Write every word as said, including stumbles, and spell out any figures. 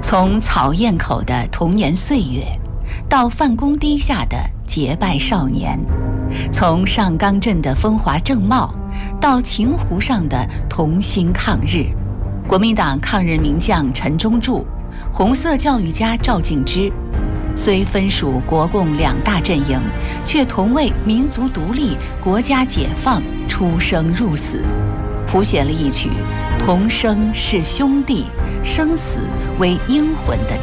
从草堰口的童年岁月，到范公堤下的结拜少年，从上冈镇的风华正茂，到晴湖上的同心抗日，国民党抗日名将陈忠柱，红色教育家赵敬之，虽分属国共两大阵营，却同为民族独立、国家解放出生入死，谱写了一曲同生是兄弟，生死为英魂的